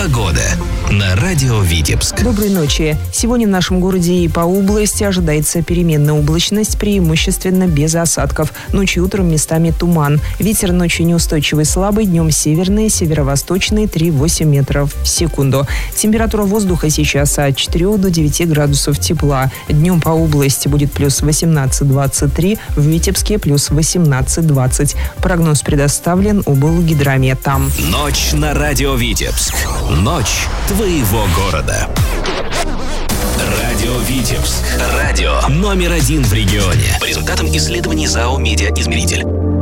Погода на радио Витебск. Доброй ночи. Сегодня в нашем городе и по области ожидается переменная облачность, преимущественно без осадков. Ночью и утром местами туман. Ветер ночью неустойчивый слабый, днем северный, северо-восточный 3-8 метров в секунду. Температура воздуха сейчас от 4 до 9 градусов тепла. Днем по области будет плюс 18-23, в Витебске плюс 18-20. Прогноз предоставлен облгидрометом. Ночь на радио Витебск. Ночь твоего города. Радио Витебск. Радио номер 1 в регионе. По результатам исследований ЗАО «Медиаизмеритель».